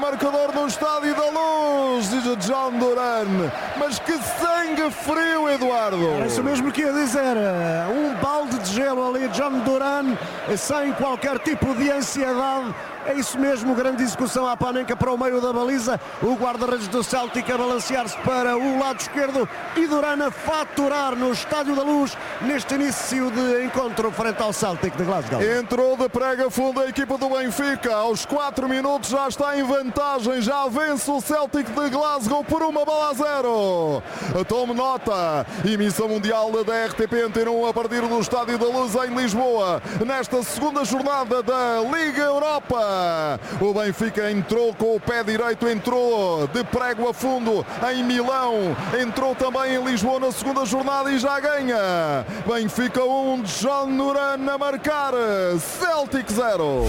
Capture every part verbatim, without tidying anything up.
marcador no Estádio da Luz, diz John Duran. Mas que sangue frio, Eduardo! É isso mesmo que ia dizer. Um balde de gelo ali, John Duran, sem qualquer tipo de ansiedade. É isso mesmo, grande execução à Panenka para o meio da baliza. O guarda-redes do Celtic a balancear-se para o lado esquerdo e Duran a faturar no Estádio da Luz neste início de encontro frente ao Celtic de Glasgow. Entrou de prega fundo a equipa do Benfica. Aos quatro minutos já está em vantagem. Já vence o Celtic de Glasgow por uma bola a zero. Tome nota. Emissão mundial da R T P Antena um a partir do Estádio da Luz em Lisboa. Nesta segunda jornada da Liga Europa. O Benfica entrou com o pé direito, entrou de prego a fundo em Milão, entrou também em Lisboa na segunda jornada e já ganha. Benfica um, John Duran a marcar, Celtic zero.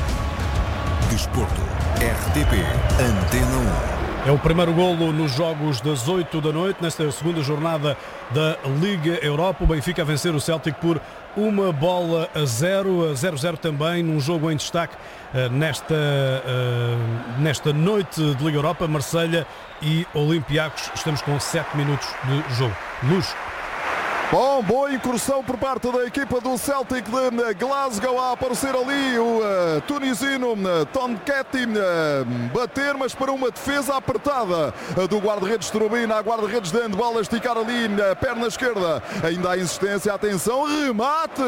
Desporto, R T P Antena um. É o primeiro golo nos jogos das oito da noite, nesta segunda jornada da Liga Europa. O Benfica a vencer o Celtic por uma bola a zero, a zero a zero também, num jogo em destaque uh, nesta, uh, nesta noite de Liga Europa. Marselha e Olympiacos, estamos com sete minutos de jogo. Luz. Bom, boa incursão por parte da equipa do Celtic de Glasgow, a aparecer ali o uh, tunisino uh, Tonketti uh, bater, mas para uma defesa apertada uh, do guarda-redes Trubin, a guarda-redes de handball a esticar ali a uh, perna esquerda, ainda há insistência, atenção, remate,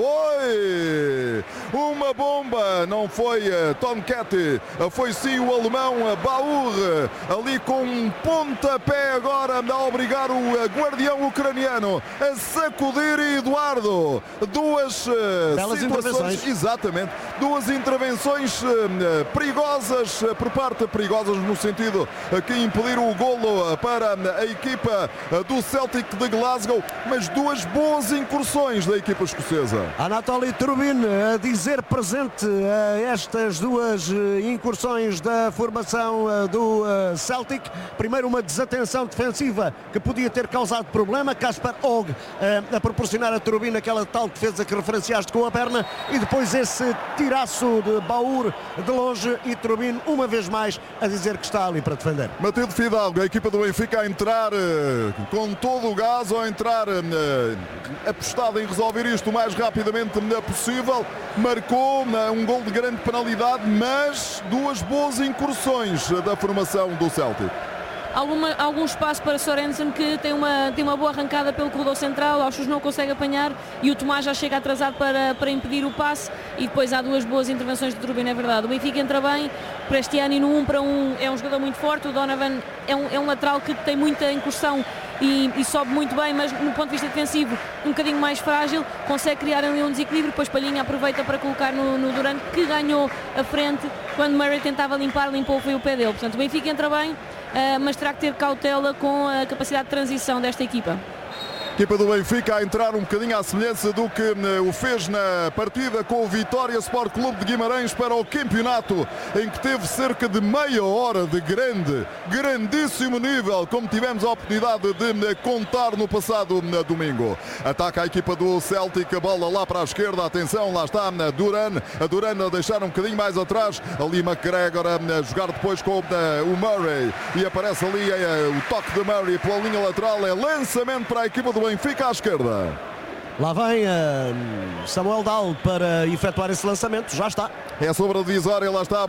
oi, uma bomba, não foi uh, Tonketti, uh, foi sim o alemão uh, Baur, uh, ali com um pontapé agora a obrigar o uh, guardião ucraniano a sacudir, Eduardo. Duas uh, Belas intervenções. Exatamente. Duas intervenções uh, perigosas uh, por parte, perigosas no sentido uh, que impediram o golo uh, para uh, a equipa uh, do Celtic de Glasgow, mas duas boas incursões da equipa escocesa. Anatoly Trubin a dizer presente a estas duas uh, incursões da formação uh, do uh, Celtic. Primeiro uma desatenção defensiva que podia ter causado problema. Kaspar Og a proporcionar a Trubin aquela tal defesa que referenciaste com a perna, e depois esse tiraço de Baur de longe e Trubin uma vez mais a dizer que está ali para defender. Matilde Fidalgo, a equipa do Benfica a entrar com todo o gás, ou a entrar apostada em resolver isto o mais rapidamente possível. Marcou um gol de grande penalidade, mas duas boas incursões da formação do Celtic. Alguma, algum espaço para Sorensen, que tem uma, tem uma boa arrancada pelo corredor central. Auschus não consegue apanhar e o Tomás já chega atrasado para, para impedir o passe, e depois há duas boas intervenções de Trubin, é verdade. O Benfica entra bem, Prestiani no um para um é um jogador muito forte, o Donovan é um, é um lateral que tem muita incursão e, e sobe muito bem, mas no ponto de vista defensivo um bocadinho mais frágil, consegue criar ali um desequilíbrio, depois Palhinha aproveita para colocar no, no Durant, que ganhou a frente quando Murray tentava limpar, limpou foi o pé dele. Portanto, o Benfica entra bem, Uh, mas terá que ter cautela com a capacidade de transição desta equipa. Equipa do Benfica a entrar um bocadinho à semelhança do que uh, o fez na partida com o Vitória Sport Clube de Guimarães para o campeonato, em que teve cerca de meia hora de grande, grandíssimo nível, como tivemos a oportunidade de uh, contar no passado uh, domingo. Ataca a equipa do Celtic, a bola lá para a esquerda, atenção, lá está uh, Duran, a Duran a deixar um bocadinho mais atrás, ali McGregor a uh, jogar depois com uh, o Murray, e aparece ali uh, o toque de Murray pela linha lateral, é lançamento para a equipa do Benfica à esquerda. Lá vem uh, Samuel Dahl para efetuar esse lançamento, já está. É sobre a divisória, lá está.